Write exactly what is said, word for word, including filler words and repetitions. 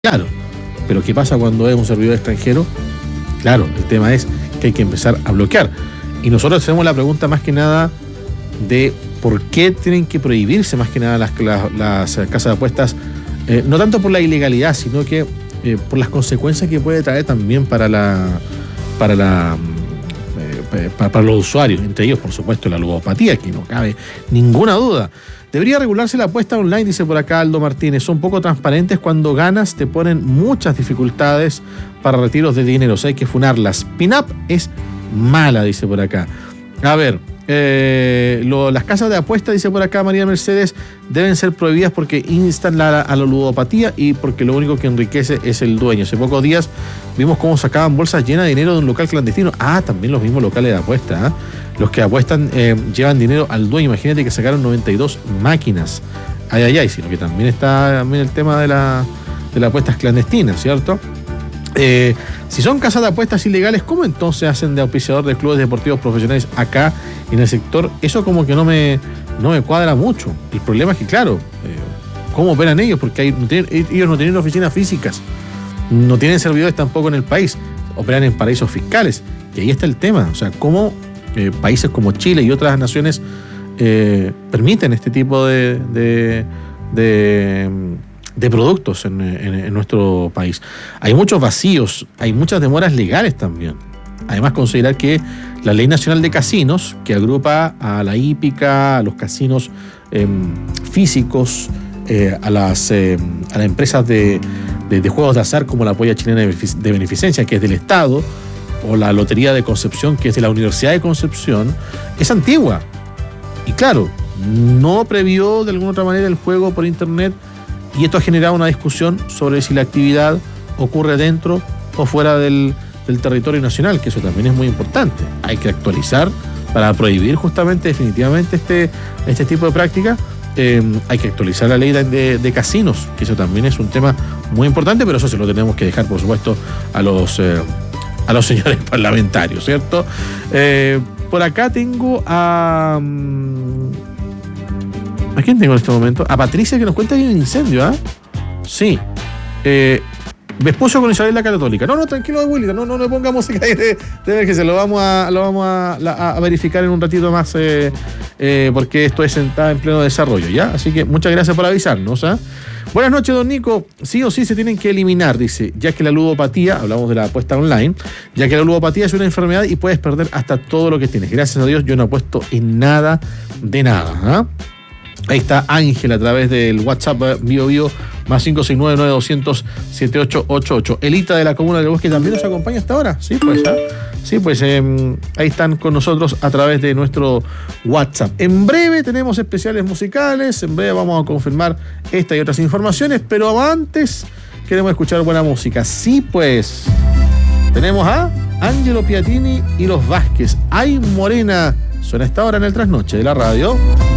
Claro, pero ¿qué pasa cuando es un servidor extranjero? Claro, el tema es que hay que empezar a bloquear. Y nosotros hacemos la pregunta más que nada de por qué tienen que prohibirse más que nada las, las, las casas de apuestas, eh, no tanto por la ilegalidad, sino que eh, por las consecuencias que puede traer también para la para la eh, para, para los usuarios, entre ellos por supuesto la ludopatía, que no cabe ninguna duda. Debería regularse la apuesta online, dice por acá Aldo Martínez. Son poco transparentes, cuando ganas te ponen muchas dificultades para retiros de dinero, o sea, hay que funarlas. Pin-up es mala, dice por acá. A ver, eh, lo, las casas de apuesta, dice por acá María Mercedes, deben ser prohibidas porque instan la, a la ludopatía y porque lo único que enriquece es el dueño. Hace pocos días vimos cómo sacaban bolsas llenas de dinero de un local clandestino. Ah, también los mismos locales de apuesta, ¿eh? Los que apuestan eh, llevan dinero al dueño. Imagínate que sacaron noventa y dos máquinas. Ay, ay, ay, sino que también está también el tema de, la, de las apuestas clandestinas, ¿cierto? Eh, si son casas de apuestas ilegales, ¿cómo entonces hacen de auspiciador de clubes deportivos profesionales acá en el sector? Eso como que no me, no me cuadra mucho. El problema es que, claro, eh, ¿cómo operan ellos? Porque hay, no tienen, ellos no tienen oficinas físicas, no tienen servidores tampoco en el país, operan en paraísos fiscales. Y ahí está el tema, o sea, ¿cómo eh, países como Chile y otras naciones eh, permiten este tipo de... de, de de productos en, en, en nuestro país? Hay muchos vacíos, hay muchas demoras legales también. Además, considerar que la Ley Nacional de Casinos, que agrupa a la hípica, a los casinos eh, físicos, eh, a, las, eh, a las empresas de, de, de juegos de azar como la Polla Chilena de Beneficencia, que es del Estado, o la Lotería de Concepción, que es de la Universidad de Concepción, es antigua. Y claro, no previó de alguna otra manera el juego por internet. Y esto ha generado una discusión sobre si la actividad ocurre dentro o fuera del, del territorio nacional, que eso también es muy importante. Hay que actualizar para prohibir justamente, definitivamente, este, este tipo de práctica. Eh, hay que actualizar la ley de, de, de casinos, que eso también es un tema muy importante, pero eso se lo tenemos que dejar, por supuesto, a los, eh, a los señores parlamentarios, ¿cierto? Eh, por acá tengo a... Um, ¿A quién tengo en este momento? A Patricia, que nos cuenta que hay un incendio, ¿ah? ¿eh? Sí. Eh, Vespucio con Isabel la Católica. No, no, tranquilo, abuelita. No, no, no ponga música ahí de, de ver que se lo vamos a, lo vamos a, a, a verificar en un ratito más, eh, eh, porque esto es está en pleno desarrollo, ¿ya? Así que muchas gracias por avisarnos, ¿ah? ¿eh? Buenas noches, don Nico. Sí o sí se tienen que eliminar, dice, ya que la ludopatía, hablamos de la apuesta online, ya que la ludopatía es una enfermedad y puedes perder hasta todo lo que tienes. Gracias a Dios yo no apuesto en nada de nada, ¿ah? ¿eh? Ahí está Ángel a través del WhatsApp Bio Bio más cinco seis nueve nueve dos cero cero siete ocho ocho ocho. Elita de la Comuna del Bosque también nos acompaña hasta ahora. Sí, pues, ¿eh? sí, pues eh, ahí están con nosotros a través de nuestro WhatsApp. En breve tenemos especiales musicales, en breve vamos a confirmar esta y otras informaciones, pero antes queremos escuchar buena música. Sí, pues tenemos a Angelo Piatini y los Vázquez. Ay, Morena, suena esta hora en el trasnoche de la radio.